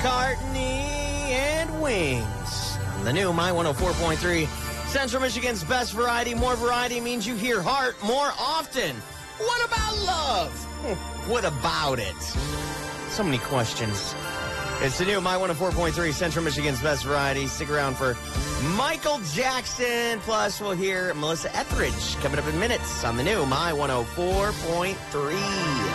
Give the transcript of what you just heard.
McCartney and Wings on the new My 104.3. Central Michigan's best variety. More variety means you hear heart more often. What about love? What about it? So many questions. It's the new My 104.3, Central Michigan's best variety. Stick around for Michael Jackson. Plus, we'll hear Melissa Etheridge coming up in minutes on the new My 104.3.